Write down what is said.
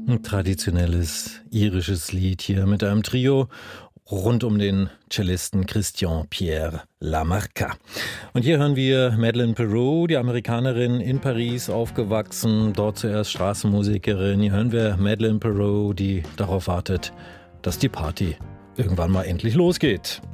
Ein traditionelles irisches Lied hier mit einem Trio rund um den Cellisten Christian Pierre Lamarca. Und hier hören wir Madeleine Peyroux, die Amerikanerin, in Paris aufgewachsen, dort zuerst Straßenmusikerin. Hier hören wir Madeleine Peyroux, die darauf wartet, dass die Party irgendwann mal endlich losgeht.